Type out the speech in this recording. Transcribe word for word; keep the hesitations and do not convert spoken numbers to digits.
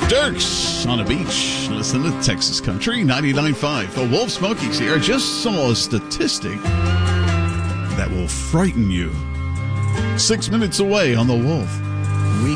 Dirks on a beach. Listen to Texas Country ninety-nine point five. The Wolf Smokies here. I just saw a statistic that will frighten you. Six minutes away on The Wolf.